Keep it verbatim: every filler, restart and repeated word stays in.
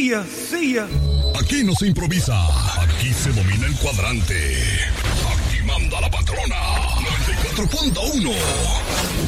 See ya, see ya. Aquí no se improvisa, aquí se domina el cuadrante. Aquí manda la patrona. noventa y cuatro punto uno.